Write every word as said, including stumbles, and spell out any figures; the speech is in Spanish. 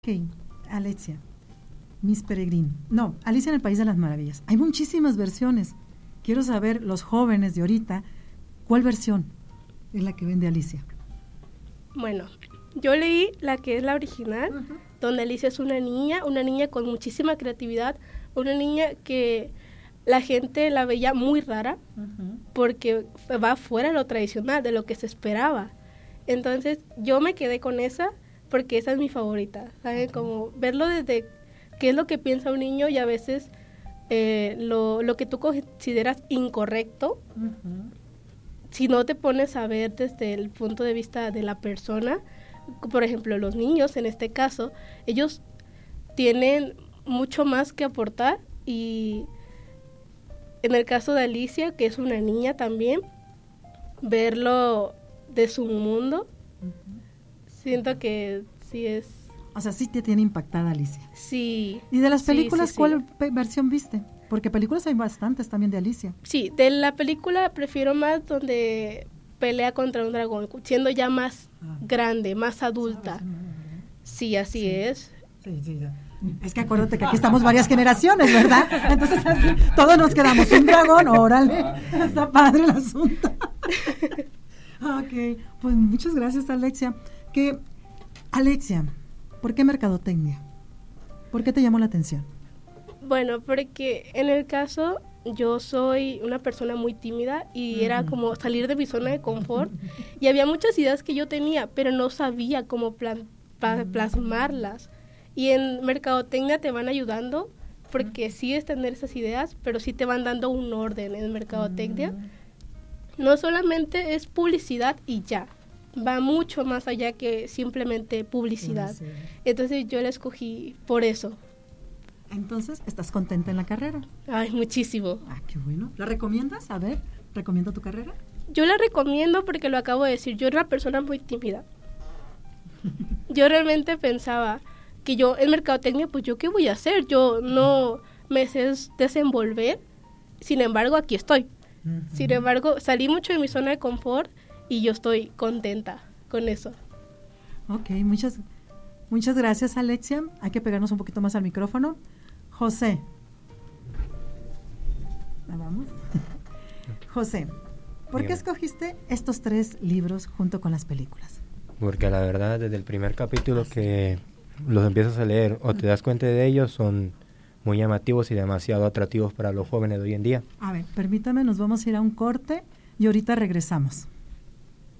Ok, Alexia, Miss Peregrine. No, Alicia en el País de las Maravillas. Hay muchísimas versiones. Quiero saber, los jóvenes de ahorita, ¿cuál versión es la que ven de Alicia? Bueno, yo leí la que es la original, uh-huh. donde Alicia es una niña, una niña con muchísima creatividad, una niña que la gente la veía muy rara, uh-huh. porque va fuera de lo tradicional, de lo que se esperaba. Entonces, yo me quedé con esa, porque esa es mi favorita, ¿saben? Uh-huh. Como verlo desde qué es lo que piensa un niño y a veces eh, lo, lo que tú consideras incorrecto, uh-huh. si no te pones a ver desde el punto de vista de la persona. Por ejemplo, los niños, en este caso, ellos tienen mucho más que aportar, y en el caso de Alicia, que es una niña también, verlo de su mundo, uh-huh. siento que sí es... O sea, sí te tiene impactada Alicia. Sí. ¿Y de las películas sí, sí, cuál sí. pe- versión viste? Porque películas hay bastantes también de Alicia. Sí, de la película prefiero más donde pelea contra un dragón, siendo ya más ah. grande, más adulta. Sí, así sí. es. Sí, sí, ya. Es que acuérdate que aquí estamos varias generaciones, ¿verdad? Entonces así, todos nos quedamos un dragón, órale, está padre el asunto. Ok, pues muchas gracias, Alexia. Que, Alexia, ¿por qué mercadotecnia? ¿Por qué te llamó la atención? Bueno, porque en el caso yo soy una persona muy tímida y uh-huh. era como salir de mi zona de confort y había muchas ideas que yo tenía, pero no sabía cómo plan, pa, plasmarlas. Y en mercadotecnia te van ayudando, porque uh-huh. sí es tener esas ideas, pero sí te van dando un orden en mercadotecnia. Uh-huh. No solamente es publicidad y ya, va mucho más allá que simplemente publicidad. Uh-huh. Entonces yo la escogí por eso. Entonces, ¿estás contenta en la carrera? Ay, muchísimo. Ah, qué bueno. ¿La recomiendas? A ver, ¿recomiendo tu carrera? Yo la recomiendo porque lo acabo de decir, yo era una persona muy tímida. Yo realmente pensaba que yo en mercadotecnia, pues yo qué voy a hacer, yo no me sé desenvolver, sin embargo aquí estoy. Uh-huh. Sin embargo, salí mucho de mi zona de confort y yo estoy contenta con eso. Ok, muchas, muchas gracias, Alexia. Hay que pegarnos un poquito más al micrófono. José. ¿La vamos? José, ¿por qué escogiste estos tres libros junto con las películas? Porque la verdad, desde el primer capítulo que los empiezas a leer o te das cuenta de ellos, son muy llamativos y demasiado atractivos para los jóvenes de hoy en día. A ver, permítame, nos vamos a ir a un corte y ahorita regresamos.